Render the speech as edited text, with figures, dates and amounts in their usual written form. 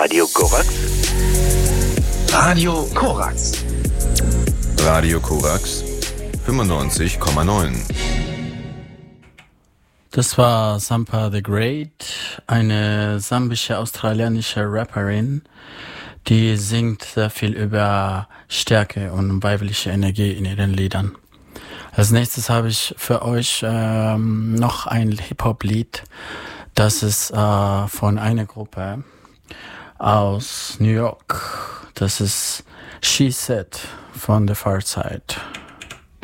Radio Korax. Radio Korax. Radio Korax 95,9. Das war Sampa the Great, eine sambische australianische Rapperin, die singt sehr viel über Stärke und weibliche Energie in ihren Liedern. Als nächstes habe ich für euch noch ein Hip-Hop-Lied, das ist von einer Gruppe aus New York. Das ist She Said von The Far Side.